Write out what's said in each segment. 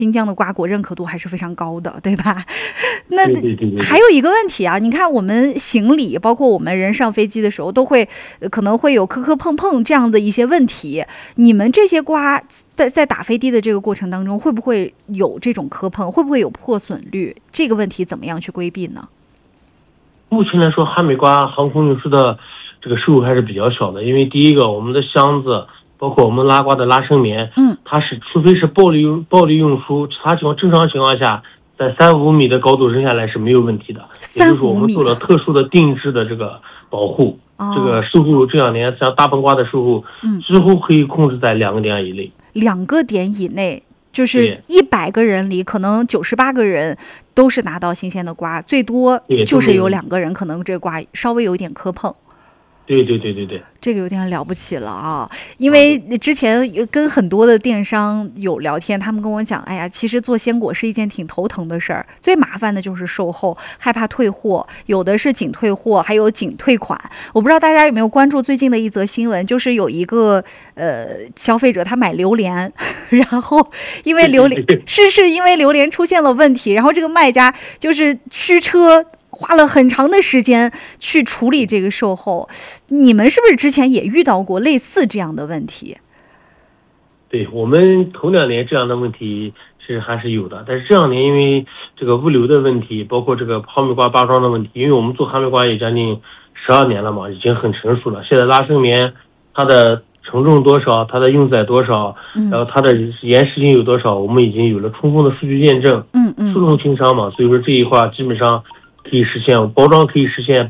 新疆的瓜果认可度还是非常高的，对吧？那还有一个问题啊，你看我们行李，包括我们人上飞机的时候，都会可能会有磕磕碰碰这样的一些问题。你们这些瓜在打飞的这个过程当中，会不会有这种磕碰？会不会有破损率？这个问题怎么样去规避呢？ 目前来说，哈密瓜航空运输的这个收入还是比较小的，因为第一个，我们的箱子，包括我们拉瓜的拉伸棉，它是除非是暴力运输，其他正常情况下，在3-5米的高度扔下来是没有问题的。也就是我们做了特殊的定制的这个保护，这个收入这2年像大棚瓜的收入，几乎可以控制在2个点以内。 2个点以内。就是100个人里，可能98个人都是拿到新鲜的瓜，最多就是有2个人可能这个瓜稍微有一点磕碰。 对， 这个有点了不起了啊！因为之前跟很多的电商有聊天，他们跟我讲，哎呀，其实做鲜果是一件挺头疼的事儿，最麻烦的就是售后，害怕退货，有的是仅退货，还有仅退款。我不知道大家有没有关注最近的一则新闻，就是有一个消费者他买榴莲，然后因为榴莲是因为榴莲出现了问题，然后这个卖家就是驱车。花了很长的时间去处理这个售后，你们是不是之前也遇到过类似这样的问题？ 对，我们头2年这样的问题还是有的，但是这2年因为这个物流的问题，包括这个哈密瓜包装的问题，因为我们做哈密瓜也将近12年了嘛，已经很成熟了。现在拉伸棉它的承重多少，它的用载多少，然后它的延时性有多少，我们已经有了充分的数据验证，触动轻伤嘛，所以说这一块基本上可以实现包装，可以实现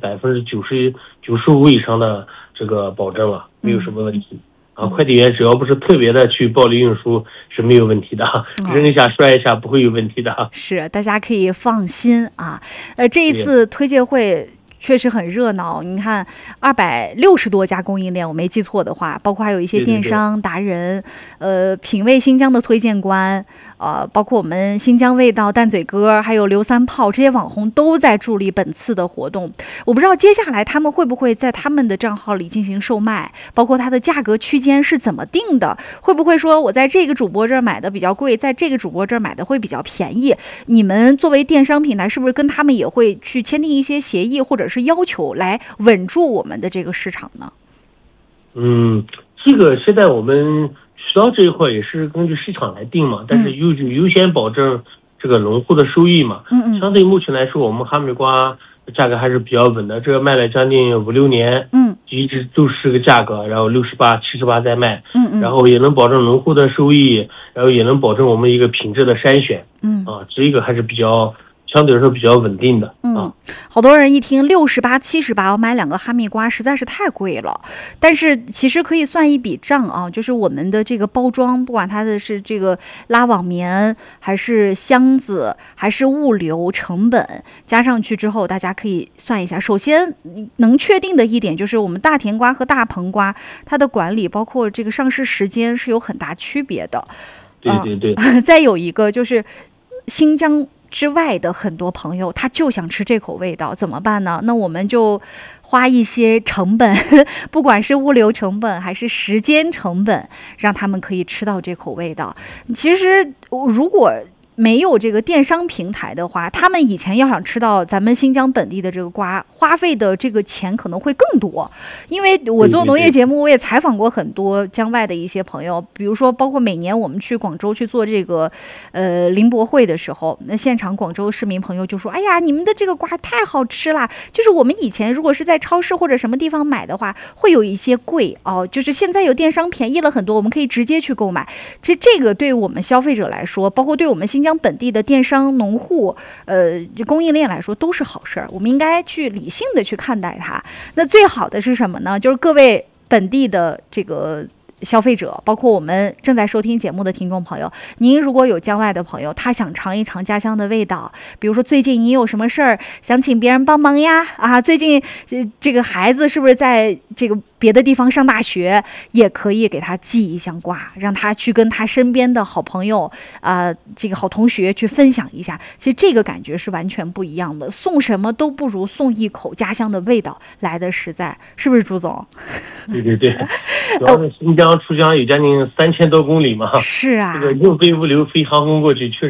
95%以上的这个保证了，没有什么问题啊。快递员只要不是特别的去暴力运输是没有问题的，扔一下摔一下不会有问题的。 是，大家可以放心啊。这一次推介会确实很热闹，你看260多家供应链，我没记错的话，包括还有一些电商达人，品味新疆的推荐官，包括我们新疆味道、蛋嘴哥，还有刘三炮这些网红都在助力本次的活动。我不知道接下来他们会不会在他们的账号里进行售卖，包括它的价格区间是怎么定的，会不会说我在这个主播这儿买的比较贵，在这个主播这儿买的会比较便宜？你们作为电商平台，是不是跟他们也会去签订一些协议或者是要求来稳住我们的这个市场呢？ 这个现在我们渠道这一块也是根据市场来定嘛，但是优先保证这个农户的收益嘛。相对目前来说，我们哈密瓜价格还是比较稳的，这个卖了将近5-6年，一直都是这个价格，然后68、78在卖，然后也能保证农户的收益，然后也能保证我们一个品质的筛选，这个还是比较相对来说比较稳定的。 好多人一听68、78，我买2个哈密瓜实在是太贵了。但是其实可以算一笔账啊，就是我们的这个包装，不管它的是这个拉网棉，还是箱子，还是物流成本，加上去之后，大家可以算一下。首先能确定的一点就是，我们大甜瓜和大棚瓜，它的管理包括这个上市时间是有很大区别的。 对。 再有一个就是新疆之外的很多朋友他就想吃这口味道，怎么办呢？那我们就花一些成本，不管是物流成本还是时间成本，让他们可以吃到这口味道。其实如果没有这个电商平台的话，他们以前要想吃到咱们新疆本地的这个瓜，花费的这个钱可能会更多。因为我做农业节目，我也采访过很多疆外的一些朋友，比如说包括每年我们去广州去做这个林博会的时候，那现场广州市民朋友就说，哎呀，你们的这个瓜太好吃了，就是我们以前如果是在超市或者什么地方买的话会有一些贵哦，就是现在有电商便宜了很多，我们可以直接去购买。这个对我们消费者来说，包括对我们新疆本地的电商农户供应链来说都是好事儿，我们应该去理性的去看待它。那最好的是什么呢？就是各位本地的这个消费者，包括我们正在收听节目的听众朋友，您如果有疆外的朋友，他想尝一尝家乡的味道，比如说最近你有什么事儿想请别人帮忙呀？最近这个孩子是不是在这个别的地方上大学，也可以给他寄一箱瓜，让他去跟他身边的好朋友这个好同学去分享一下。其实这个感觉是完全不一样的，送什么都不如送一口家乡的味道来的实在，是不是朱总？ 对，主要是新疆江出江有将近3000多公里嘛， 是啊， 这个硬飞物流飞航空过去确实